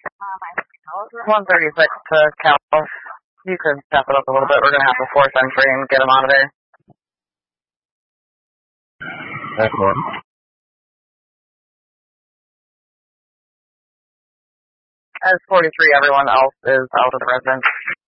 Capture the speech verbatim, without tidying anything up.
one thirty-six to Cal. You could step it up a little bit. We're going to have a fourth entry and get him out of there. Excellent. As forty-three, everyone else is out of the residence.